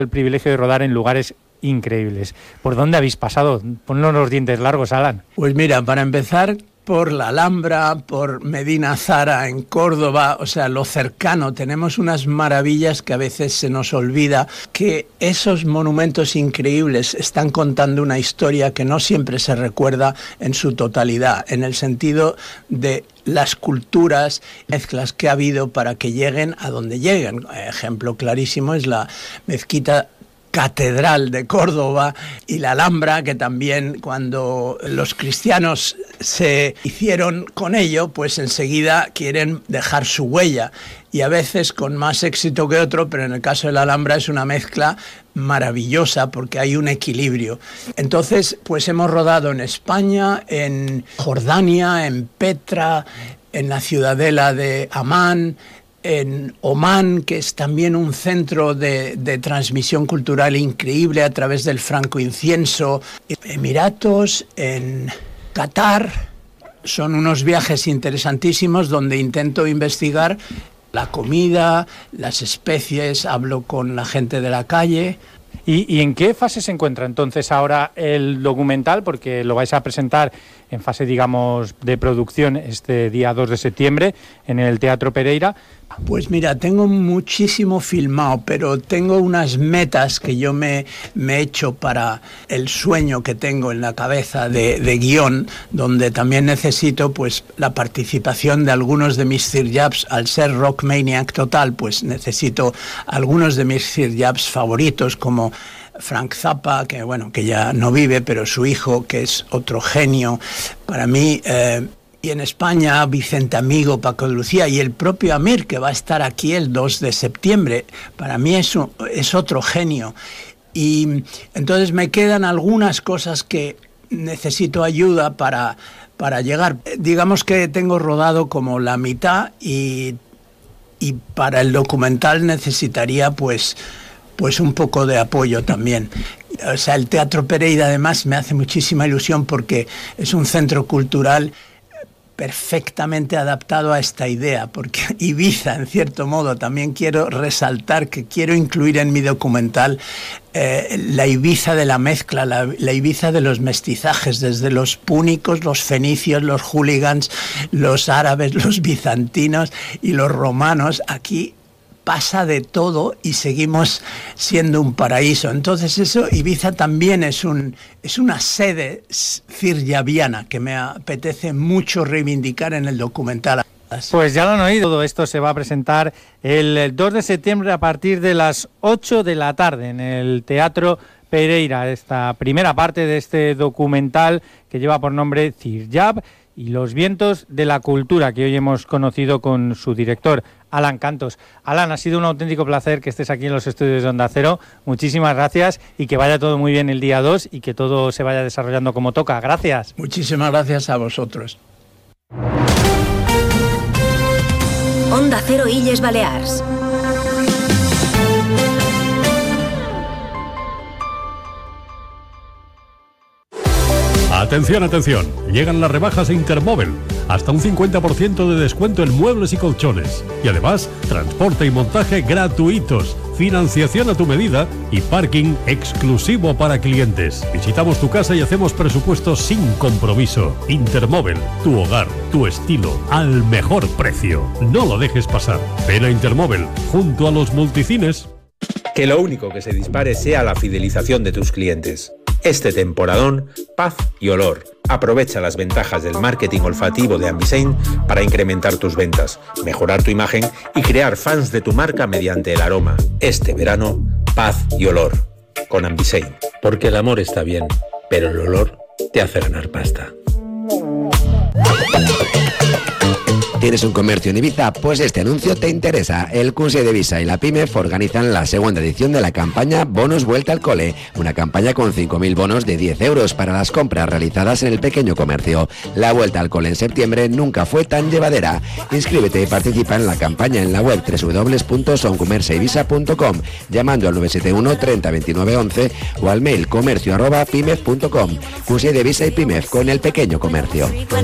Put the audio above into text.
el privilegio de rodar en lugares increíbles. ¿Por dónde habéis pasado? Ponnos los dientes largos, Alan. Pues mira, para empezar, por la Alhambra, por Medina Zara en Córdoba, o sea, lo cercano. Tenemos unas maravillas que a veces se nos olvida, que esos monumentos increíbles están contando una historia que no siempre se recuerda en su totalidad, en el sentido de las culturas, mezclas que ha habido para que lleguen a donde lleguen. Ejemplo clarísimo es la mezquita Catedral de Córdoba y la Alhambra, que también cuando los cristianos se hicieron con ello, pues enseguida quieren dejar su huella, y a veces con más éxito que otro, pero en el caso de la Alhambra es una mezcla maravillosa porque hay un equilibrio. Entonces, pues hemos rodado en España, en Jordania, en Petra, en la ciudadela de Amán, en Omán, que es también un centro de transmisión cultural increíble a través del franco incienso, Emiratos, en Qatar. Son unos viajes interesantísimos donde intento investigar la comida, las especies, hablo con la gente de la calle. ¿Y en qué fase se encuentra entonces ahora el documental? Porque lo vais a presentar en fase, digamos, de producción este día 2 de septiembre en el Teatro Pereira. Pues mira, tengo muchísimo filmado, pero tengo unas metas que yo me he hecho para el sueño que tengo en la cabeza de guión, donde también necesito pues la participación de algunos de mis Sir-Jabs. Al ser rock maniac total, pues necesito algunos de mis Sir-Jabs favoritos, como Frank Zappa, que bueno, que ya no vive, pero su hijo, que es otro genio para mí, y en España Vicente Amigo, Paco de Lucía y el propio Amir, que va a estar aquí el 2 de septiembre. Para mí es otro genio. Y entonces me quedan algunas cosas que necesito ayuda para llegar. Digamos que tengo rodado como la mitad y para el documental necesitaría pues un poco de apoyo también. O sea, el Teatro Pereira además me hace muchísima ilusión porque es un centro cultural perfectamente adaptado a esta idea, porque Ibiza, en cierto modo, también quiero resaltar que quiero incluir en mi documental la Ibiza de la mezcla, la Ibiza de los mestizajes, desde los púnicos, los fenicios, los hooligans, los árabes, los bizantinos y los romanos. Aquí pasa de todo y seguimos siendo un paraíso. Entonces eso, Ibiza también es una sede cirjaviana que me apetece mucho reivindicar en el documental. Pues ya lo han oído, todo esto se va a presentar el 2 de septiembre a partir de las 8 de la tarde en el Teatro Pereira, esta primera parte de este documental que lleva por nombre Sir-Jab y los vientos de la cultura, que hoy hemos conocido con su director, Alan Cantos. Alan, ha sido un auténtico placer que estés aquí en los estudios de Onda Cero. Muchísimas gracias y que vaya todo muy bien el día 2 y que todo se vaya desarrollando como toca. Gracias. Muchísimas gracias a vosotros. Onda Cero Illes Balears. Atención, atención, llegan las rebajas de Intermóvil, hasta un 50% de descuento en muebles y colchones, y además transporte y montaje gratuitos, financiación a tu medida y parking exclusivo para clientes. Visitamos tu casa y hacemos presupuestos sin compromiso. Intermóvil, tu hogar, tu estilo, al mejor precio. No lo dejes pasar. Ven a Intermóvil, junto a los multicines. Que lo único que se dispare sea la fidelización de tus clientes. Este temporadón, paz y olor. Aprovecha las ventajas del marketing olfativo de Ambisein para incrementar tus ventas, mejorar tu imagen y crear fans de tu marca mediante el aroma. Este verano, paz y olor. Con Ambisein. Porque el amor está bien, pero el olor te hace ganar pasta. ¿Tienes un comercio en Ibiza? Pues este anuncio te interesa. El Consell de Ibiza y la PIMEF organizan la segunda edición de la campaña Bonos Vuelta al Cole, una campaña con 5.000 bonos de 10 euros para las compras realizadas en el pequeño comercio. La vuelta al cole en septiembre nunca fue tan llevadera. Inscríbete y participa en la campaña en la web www.soncomerciaibisa.com, llamando al 971 30 29 11 o al mail comercio@pimef.com. Consell de Ibiza y PIMEF, con el pequeño comercio.